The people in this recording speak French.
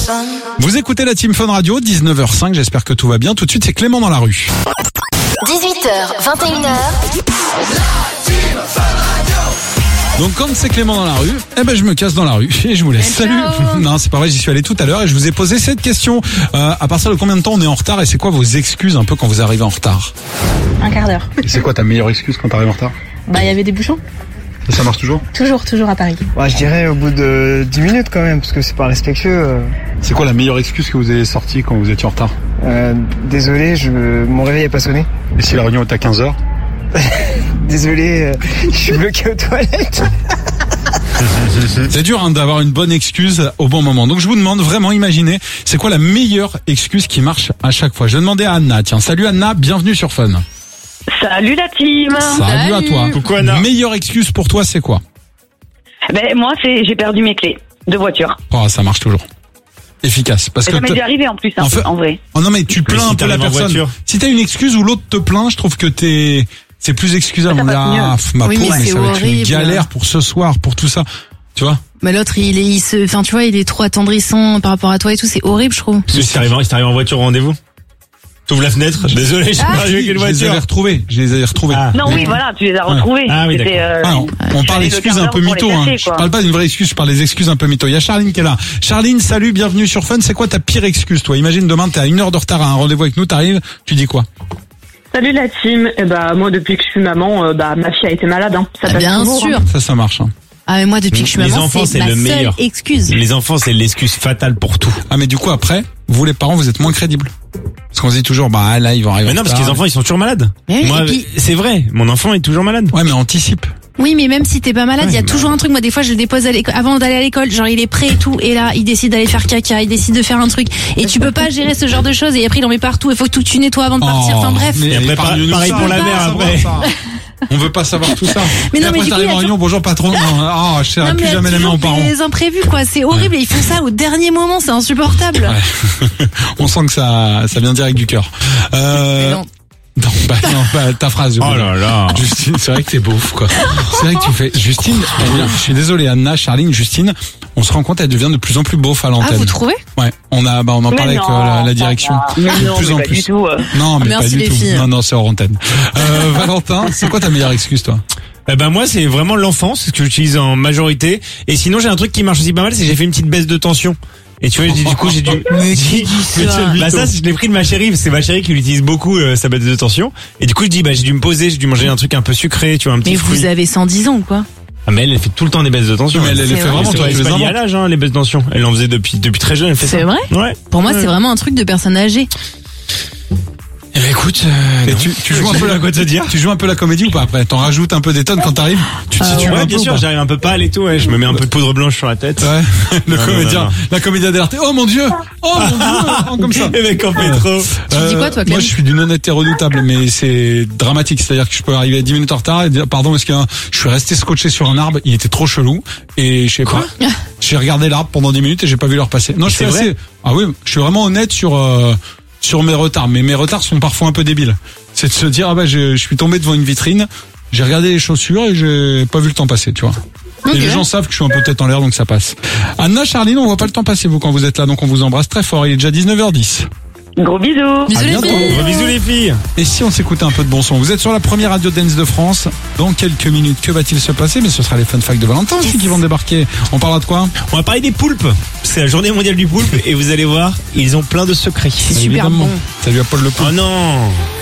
Vous écoutez la Team Fun Radio, 19h05, j'espère que tout va bien. Tout de suite, c'est Clément dans la rue. 18h, 21h. Donc quand c'est Clément dans la rue, je me casse dans la rue et je vous laisse. Salut. Non, c'est pas vrai, j'y suis allé tout à l'heure et je vous ai posé cette question. À partir de combien de temps on est en retard et c'est quoi vos excuses un peu quand vous arrivez en retard? Un quart d'heure. Et c'est quoi ta meilleure excuse quand t'arrives en retard? Il y avait des bouchons. Et ça marche toujours? Toujours à Paris. Je dirais au bout de 10 minutes quand même, parce que c'est pas respectueux. C'est quoi la meilleure excuse que vous avez sortie quand vous étiez en retard? Désolé, mon réveil n'est pas sonné. Et si la réunion est à 15h? Désolé, je suis bloqué aux toilettes. C'est dur d'avoir une bonne excuse au bon moment. Donc je vous demande vraiment, imaginez, c'est quoi la meilleure excuse qui marche à chaque fois? Je vais demander à Anna. Tiens, salut Anna, bienvenue sur Fun. Salut la team. Salut à toi. Coucou Anna. Meilleure excuse pour toi, c'est quoi? Moi, j'ai perdu mes clés de voiture. Oh, ça marche toujours. Efficace. Parce que ça m'est déjà arrivé en plus, en vrai. Oh non, mais tu plains si un peu la personne. Voiture. Si t'as une excuse ou l'autre te plaint, je trouve que c'est plus excusable. Ça On dit, passe ma Oui, pauvre, mais mais c'est ça va être une horrible. galère pour ce soir, pour tout ça. Tu vois? Mais l'autre, il est trop attendrissant par rapport à toi et tout, c'est horrible, je trouve. Si t'arrives en voiture au rendez-vous, t'ouvres la fenêtre. Désolé, j'ai pas arrivé quelle Je les avais voiture. retrouvés. Ah. Non, oui, voilà, tu les as retrouvés. Ah oui, C'était, Non, on parle le d'excuses quart un peu d'heure pour mytho, les cacher, Je quoi. parle pas d'une vraie excuse, je parle des excuses un peu mytho. Il y a Charline qui est là. Charline, salut, bienvenue sur Fun. C'est quoi ta pire excuse, toi? Imagine demain, t'es à 1 heure de retard à un rendez-vous avec nous, t'arrives, tu dis quoi? Salut la team. Moi depuis que je suis maman, ma fille a été malade. Ça passe Bien toujours, sûr. Ça marche. Ah, mais moi, depuis que je suis Les maman, enfants, c'est c'est ma le seule meilleur. excuse. Les enfants, c'est l'excuse fatale pour tout. Ah, mais du coup, après, vous les parents, vous êtes moins crédibles. Parce qu'on se dit toujours, là, ils vont arriver. Mais non, en parce que les retard. enfants, ils sont toujours malades. Mais oui, Moi, et puis- c'est vrai. Mon enfant est toujours malade. Ouais, mais anticipe. Oui, mais même si t'es pas malade, il y a toujours un truc. Moi, des fois, je le dépose avant d'aller à l'école. Genre, il est prêt et tout. Et là, il décide d'aller faire caca. Il décide de faire un truc. Et tu peux pas gérer ce genre de choses. Et après, il en met partout. Il faut que tout tu nettoies avant de partir. Enfin, bref. Mais Et après, épargne-nous pareil ça, pour on la veut mère, pas après. savoir ça. On veut pas savoir tout ça. Mais Et non, après, mais du coup, t'arrives il y a en réunion, bonjour patron. Je serai Non, mais plus il y a jamais la main toujours aux parents. des imprévus, quoi. C'est horrible. Et ils font ça au dernier moment. C'est insupportable. Ouais. On sent que ça vient direct du cœur. Mais non. Non, ta phrase. Oh là là. Justine, c'est vrai que t'es beauf, quoi. C'est vrai que tu fais. Justine, je suis désolé, Anna, Charline, Justine, on se rend compte, elle devient de plus en plus beauf à l'antenne. Ah, vous trouvez? Ouais, on en parlait avec la direction. Mais De non, plus mais en pas plus. du tout. Non, mais Merci, pas du les tout. filles. Non, c'est hors antenne. Valentin, c'est quoi ta meilleure excuse, toi? Moi, c'est vraiment l'enfance, ce que j'utilise en majorité. Et sinon, j'ai un truc qui marche aussi pas mal, c'est que j'ai fait une petite baisse de tension. Et tu vois, du coup, j'ai dû... ça, je l'ai pris de ma chérie, c'est ma chérie qui l'utilise beaucoup, sa baisse de tension. Et du coup, je dis, j'ai dû me poser, j'ai dû manger un truc un peu sucré, tu vois, un petit Mais fruit. vous avez 110 ans, quoi. Ah, mais elle fait tout le temps des baisses de tension. Mais elle les C'est fait vrai. vraiment, toi, tu C'est les pas lié à inventes. l'âge, les baisses de tension. Elle en faisait depuis très jeune, elle fait ça. C'est vrai? Ouais. Pour moi, c'est vraiment un truc de personne âgée. Eh ben, écoute, Et tu joues un peu quoi te dire. Tu joues un peu la comédie ou pas après? T'en rajoutes un peu des tonnes quand t'arrives? Tu te situes un Ouais, peu bien ou sûr, pas? j'arrive un peu pâle et tout, ouais, je me mets un peu de poudre blanche sur la tête. Ouais. Non, non. La comédien d'alerte. Oh mon Dieu! Oh mon Dieu! Comme ça. Les mecs en fait trop. Tu dis quoi, toi, Clem? Moi, je suis d'une honnêteté redoutable, mais c'est dramatique. C'est-à-dire que je peux arriver 10 minutes en retard et dire, pardon, est-ce que je suis resté scotché sur un arbre, il était trop chelou, et je sais pas. J'ai regardé l'arbre pendant 10 minutes et j'ai pas vu l'heure passer. Non, je suis C'est vrai assez, oui, je suis vraiment honnête sur mes retards, mais mes retards sont parfois un peu débiles. C'est de se dire, je suis tombé devant une vitrine, j'ai regardé les chaussures et j'ai pas vu le temps passer, tu vois. Ok. Et les gens savent que je suis un peu tête en l'air, donc ça passe. Anna, Charline, on voit pas le temps passer, vous, quand vous êtes là, donc on vous embrasse très fort. Il est déjà 19h10. Gros bisous. Bisous, À les bientôt. filles. Gros bisous les filles. Et si on s'écoutait un peu de bon son? Vous êtes sur la première radio dance de France. Dans quelques minutes, que va-t-il se passer? Mais ce sera les fun facts de Valentin aussi qui vont débarquer. On parlera de quoi? On va parler des poulpes. C'est la journée mondiale du poulpe et vous allez voir, ils ont plein de secrets. C'est super Évidemment. bon. Salut à Paul Le Poulpe. Oh non.